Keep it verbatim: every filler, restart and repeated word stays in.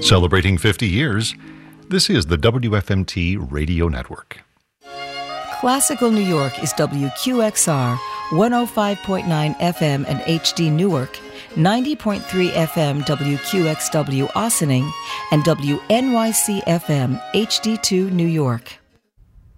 Celebrating fifty years, this is the W F M T Radio Network. Classical New York is W Q X R, one oh five point nine F M and H D Newark, ninety point three F M W Q X W Ossining, and W N Y C F M H D two New York.